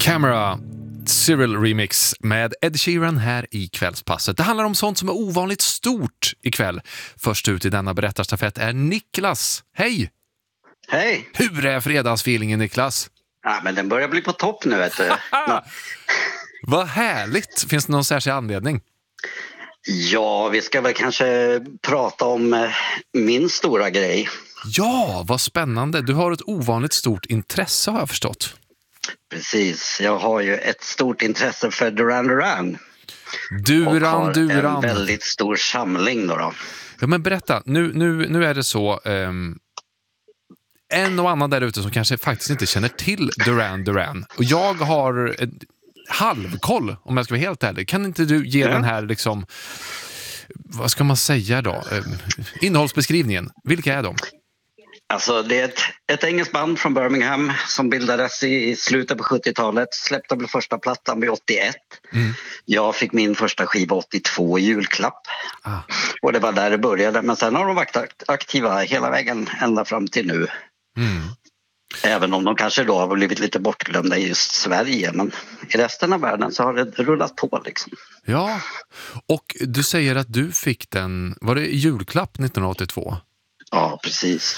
Camera Cyril Remix med Ed Sheeran här i kvällspasset. Det handlar om sånt som är ovanligt stort ikväll. Först ut i denna berättarstafett är Niklas. Hej! Hej! Hur är fredagsfeelingen, Niklas? Ja, men den börjar bli på topp nu, vet du. Vad härligt! Finns det någon särskild anledning? Ja, vi ska väl kanske prata om min stora grej. Ja, vad spännande. Du har ett ovanligt stort intresse, har jag förstått. Precis, jag har ju ett stort intresse för Duran Duran. Och har en väldigt stor samling då. Ja, men berätta, nu är det så... en och annan där ute som kanske faktiskt inte känner till Duran Duran. Och jag har halvkoll, om jag ska vara helt ärlig. Kan inte du ge den här, liksom, vad ska man säga då? Innehållsbeskrivningen. Vilka är de? Alltså, det är ett engelskt band från Birmingham som bildades i slutet på 70-talet. Släppte väl första plattan vid 81. Jag fick min första skiva 82 i julklapp. Och det var där det började. Men sen har de varit aktiva hela vägen ända fram till nu. Även om de kanske då har blivit lite bortglömda i just Sverige. Men i resten av världen så har det rullat på liksom. Ja, och du säger att du fick den, var det i julklapp 1982? Ja, precis.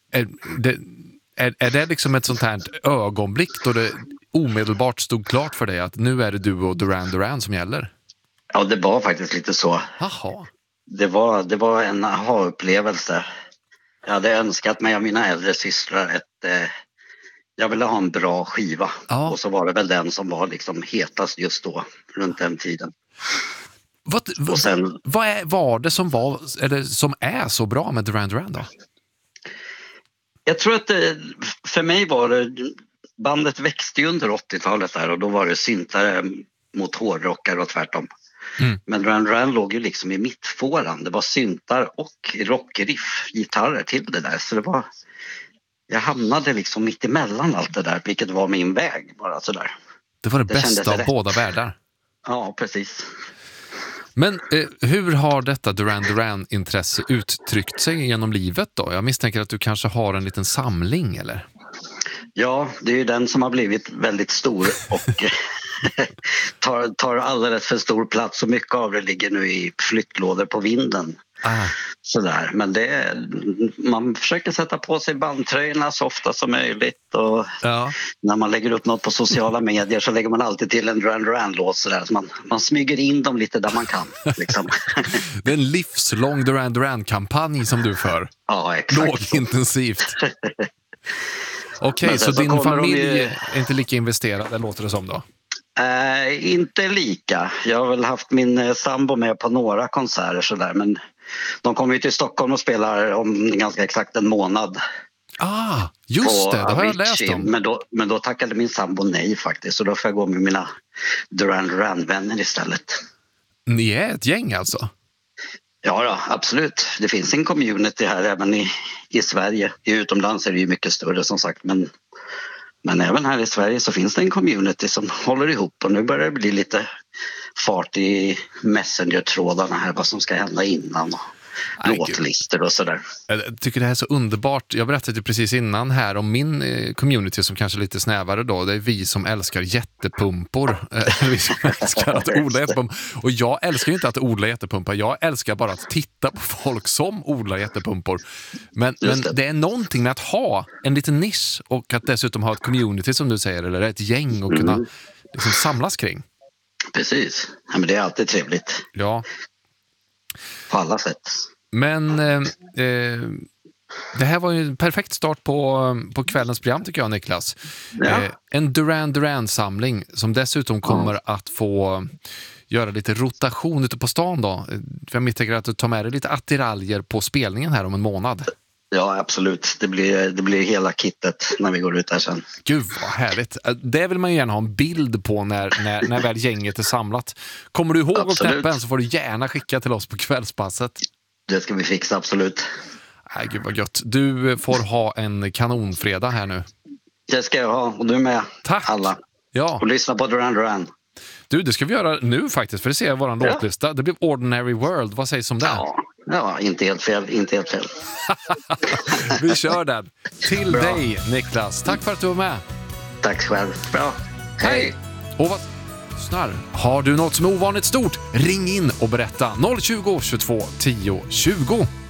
Är det liksom ett sånt här ögonblick då det omedelbart stod klart för dig att nu är det du och Duran Duran som gäller? Ja, det var faktiskt lite så. Jaha. Det var en aha-upplevelse. Jag hade önskat mig av mina äldre systrar jag ville ha en bra skiva. Ja. Och så var det väl den som var liksom hetast just då, runt den tiden. Vad var det som är så bra med Duran Duran då? Jag tror att för mig var det, bandet växte ju under 80-talet där och då var det syntare mot hårdrockare och tvärtom. Men Duran Duran låg ju liksom i mittfåran. Det var syntar och rockriff, gitarrer till det där. Så jag hamnade liksom mitt emellan allt det där, vilket var min väg bara sådär. Det var det bästa av båda världar. Ja, precis. Men hur har detta Duran Duran-intresse uttryckt sig genom livet då? Jag misstänker att du kanske har en liten samling, eller? Ja, det är ju den som har blivit väldigt stor och tar alldeles för stor plats. Så mycket av det ligger nu i flyttlådor på vinden. Sådär. Men man försöker sätta på sig bandtröjorna så ofta som möjligt. Och när man lägger upp något på sociala medier så lägger man alltid till en Duran Duran-låt. Så man smyger in dem lite där man kan. Liksom. Det är en livslång Duran Duran-kampanj som du för. Ja, exakt. Lågintensivt. Okej, så din familj är inte lika investerad, det låter det som då? Inte lika. Jag har väl haft min sambo med på några konserter sådär, men de kommer ju till Stockholm och spelar om ganska exakt en månad. Just det har jag läst om. Men då tackade min sambo nej faktiskt, så då får jag gå med mina Duran Duran-vänner istället. Ni är ett gäng alltså? Ja då, absolut. Det finns en community här även i Sverige. I utomlands är det ju mycket större som sagt, men även här i Sverige så finns det en community som håller ihop och nu börjar det bli lite fart i Messenger-trådarna här, vad som ska hända innan och låtlistor och sådär. Jag tycker det här är så underbart. Jag berättade precis innan här om min community som kanske är lite snävare då. Det är vi som älskar jättepumpor. Vi som älskar att odla jättepumpor. Och jag älskar ju inte att odla jättepumpor. Jag älskar bara att titta på folk som odlar jättepumpor. Men det är någonting med att ha en liten nisch och att dessutom ha ett community som du säger, eller ett gäng och kunna liksom samlas kring. Precis. Ja, men det är alltid trevligt. Ja. På alla sätt. Men det här var ju en perfekt start på kvällens program tycker jag, Niklas. En Duran Duran-samling som dessutom kommer att få göra lite rotation ute på stan då. För jag misstänker att du tar med dig lite attiraljer på spelningen här om en månad. Ja, absolut. Det blir hela kittet när vi går ut här sen. Gud vad härligt. Det vill man ju gärna ha en bild på när väl gänget är samlat. Kommer du ihåg att knäppa en så får du gärna skicka till oss på kvällspasset. Det ska vi fixa, absolut. Nej, gud vad gött. Du får ha en kanonfredag här nu. Det ska jag ha, och du med. Tack. Alla. Ja. Och lyssna på Duran Duran. Du, det ska vi göra nu faktiskt, för det ser jag våran låtlista. Det blir Ordinary World. Vad sägs om det? Ja, inte helt fel. Vi kör den. Till dig, Niklas. Tack för att du var med. Tack själv. Bra. Hej! Och vad lyssnar? Har du något som är ovanligt stort? Ring in och berätta 020 22 10 20.